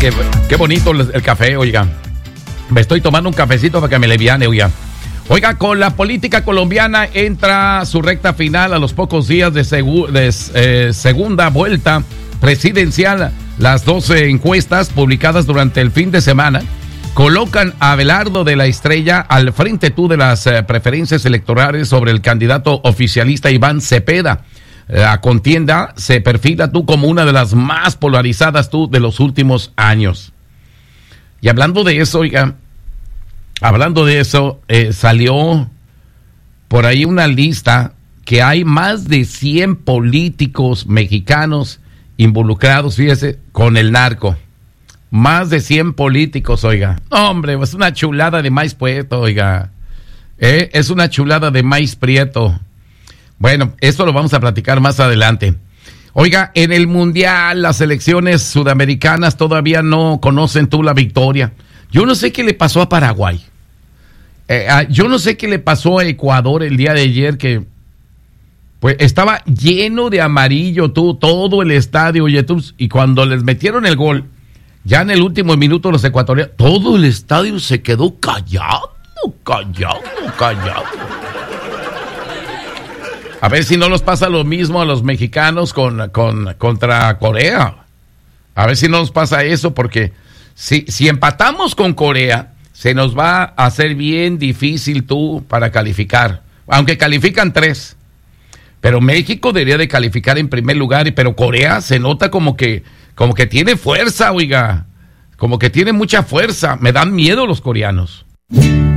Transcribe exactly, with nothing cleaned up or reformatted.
qué, qué bonito el, el café, oiga. Me estoy tomando un cafecito para que me leviane, oiga. Oiga, con la política colombiana entra su recta final a los pocos días de, segu- de eh, segunda vuelta presidencial. Las doce encuestas publicadas durante el fin de semana colocan a Abelardo de la Estrella al frente tú de las eh, preferencias electorales sobre el candidato oficialista Iván Cepeda. La contienda se perfila tú como una de las más polarizadas tú de los últimos años. Y hablando de eso, oiga, hablando de eso, eh, salió por ahí una lista que hay más de cien políticos mexicanos involucrados, fíjese, con el narco. Más de cien políticos, oiga. Hombre, es una chulada de maíz prieto, oiga. ¿Eh? Es una chulada de maíz prieto. Bueno, esto lo vamos a platicar más adelante. Oiga, en el Mundial, las selecciones sudamericanas todavía no conocen tú la victoria. Yo no sé qué le pasó a Paraguay. Eh, a, yo no sé qué le pasó a Ecuador el día de ayer, que pues estaba lleno de amarillo, tú, todo el estadio, oye, tú, y cuando les metieron el gol, ya en el último minuto los ecuatorianos, todo el estadio se quedó callado, callado, callado. A ver si no nos pasa lo mismo a los mexicanos con, con, contra Corea. A ver si no nos pasa eso, porque si, si empatamos con Corea, se nos va a hacer bien difícil tú para calificar. Aunque califican tres. Pero México debería de calificar en primer lugar, pero Corea se nota como que, como que tiene fuerza, oiga. Como que tiene mucha fuerza. Me dan miedo los coreanos.